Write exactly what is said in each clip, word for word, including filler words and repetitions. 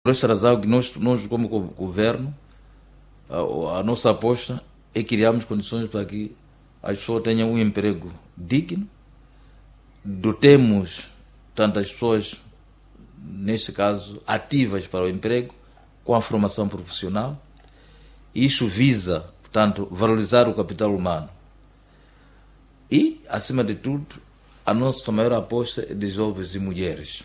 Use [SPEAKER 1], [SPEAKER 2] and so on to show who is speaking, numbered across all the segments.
[SPEAKER 1] Por esta razão que nós, nós como governo, a, a nossa aposta é criarmos condições para que as pessoas tenham um emprego digno, dotemos tantas pessoas, neste caso, ativas para o emprego, com a formação profissional. Isso visa, portanto, valorizar o capital humano. E, acima de tudo, a nossa maior aposta é de jovens e mulheres.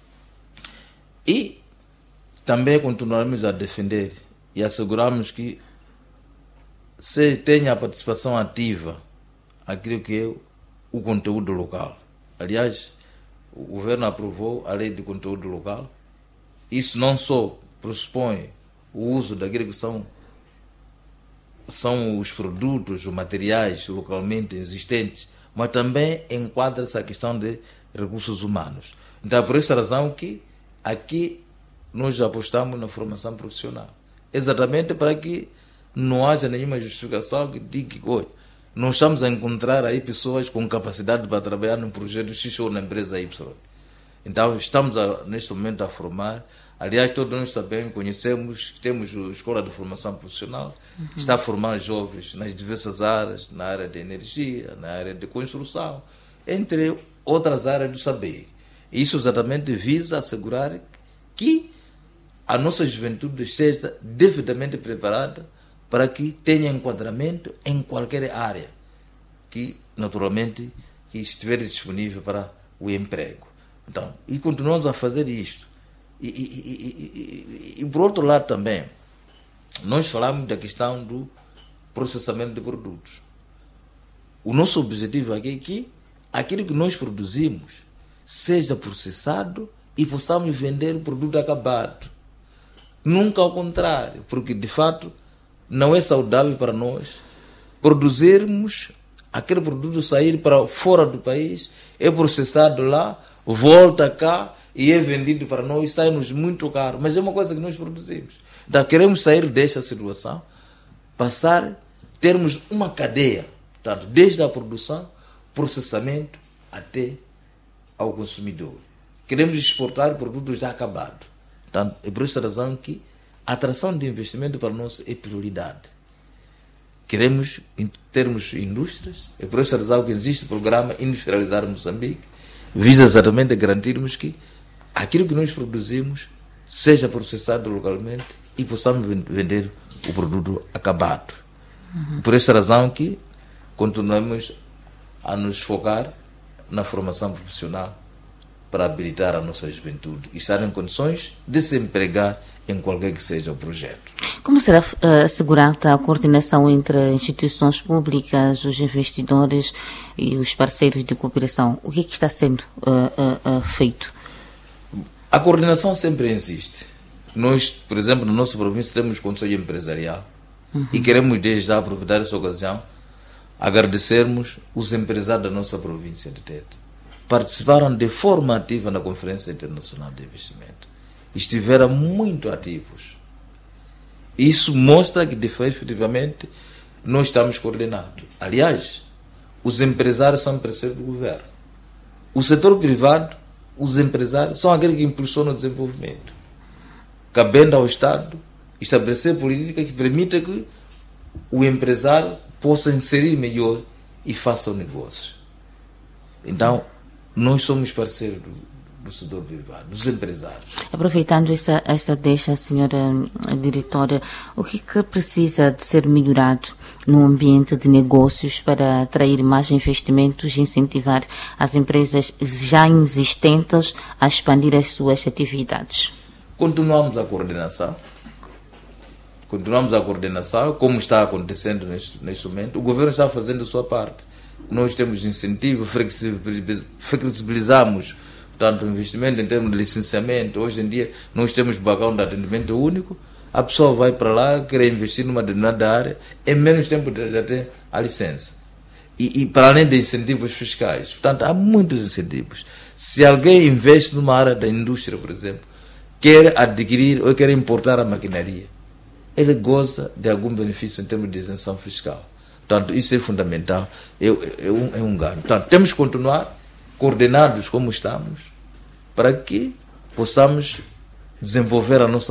[SPEAKER 1] E também continuaremos a defender e assegurarmos que se tenha a participação ativa aquilo que é o conteúdo local. Aliás, o governo aprovou a lei de conteúdo local. Isso não só pressupõe o uso daquilo que são, são os produtos, os materiais localmente existentes, mas também enquadra-se a questão de recursos humanos. Então é por essa razão que aqui nós apostamos na formação profissional. Exatamente para que não haja nenhuma justificação que diga que olha, nós estamos a encontrar aí pessoas com capacidade para trabalhar num projeto X ou na empresa Y. Então estamos a, neste momento a formar. Aliás, todos nós também conhecemos que temos a Escola de Formação Profissional, uhum. Está a formar jovens nas diversas áreas, na área de energia, na área de construção, entre outras áreas do saber. Isso exatamente visa assegurar que a nossa juventude esteja devidamente preparada para que tenha enquadramento em qualquer área que, naturalmente, que estiver disponível para o emprego. Então, e continuamos a fazer isto. E, e, e, e, e, por outro lado também, nós falamos da questão do processamento de produtos. O nosso objetivo aqui é que aquilo que nós produzimos seja processado e possamos vender o produto acabado. Nunca ao contrário, porque de fato não é saudável para nós produzirmos aquele produto sair para fora do país, é processado lá, volta cá e é vendido para nós, sai-nos muito caro, mas é uma coisa que nós produzimos. Então queremos sair desta situação, passar, termos uma cadeia, portanto, desde a produção, processamento até ao consumidor. Queremos exportar produtos já acabados. Portanto, é por esta razão que a atração de investimento para nós é prioridade. Queremos termos indústrias, é por esta razão que existe o programa Industrializar Moçambique, visa exatamente garantirmos que aquilo que nós produzimos seja processado localmente e possamos vender o produto acabado. Uhum. Por esta razão que continuamos a nos focar na formação profissional para habilitar a nossa juventude e estar em condições de se empregar em qualquer que seja o projeto.
[SPEAKER 2] Como será uh, assegurada a coordenação entre instituições públicas, os investidores e os parceiros de cooperação? O que é que está sendo uh, uh, uh, feito?
[SPEAKER 1] A coordenação sempre existe. Nós, por exemplo, na nossa província temos Conselho Empresarial, uhum. E queremos desde já aproveitar essa ocasião agradecermos os empresários da nossa província de Tete. Participaram de forma ativa na Conferência Internacional de Investimento. Estiveram muito ativos. Isso mostra que, efetivamente, nós estamos coordenados. Aliás, os empresários são parceiros do governo. O setor privado, os empresários, são aqueles que impulsionam o desenvolvimento. Cabendo ao Estado estabelecer política que permita que o empresário possa inserir melhor e faça o negócio. Então, nós somos parceiros do, do setor privado, dos empresários.
[SPEAKER 2] Aproveitando essa, essa deixa, senhora diretora, o que, que precisa de ser melhorado no ambiente de negócios para atrair mais investimentos e incentivar as empresas já existentes a expandir as suas atividades?
[SPEAKER 1] Continuamos a coordenação. Continuamos a coordenação, como está acontecendo neste, neste momento. O governo está fazendo a sua parte. Nós temos incentivo, flexibilizamos, portanto, o investimento em termos de licenciamento. Hoje em dia, nós temos balcão de atendimento único. A pessoa vai para lá, quer investir numa determinada área, em menos tempo já tem a licença. E, e para além de incentivos fiscais. Portanto, há muitos incentivos. Se alguém investe numa área da indústria, por exemplo, quer adquirir ou quer importar a maquinaria, ele goza de algum benefício em termos de isenção fiscal. Portanto, isso é fundamental, é, é, um, é um ganho. Portanto, temos que continuar coordenados como estamos para que possamos desenvolver a nossa